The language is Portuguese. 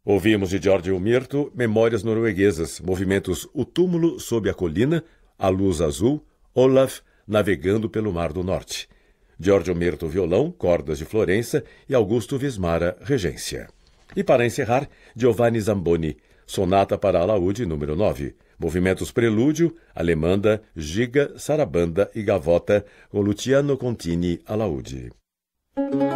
Ouvimos de Giorgio Mirto Memórias Norueguesas, movimentos O Túmulo sob a Colina, A Luz Azul, Olaf, Navegando pelo Mar do Norte. Giorgio Mirto, violão, cordas de Florença e Augusto Vismara, regência. E para encerrar, Giovanni Zamboni, Sonata para Alaúde, número 9. Movimentos Prelúdio, Alemanda, Giga, Sarabanda e Gavota, com Luciano Contini, alaúde.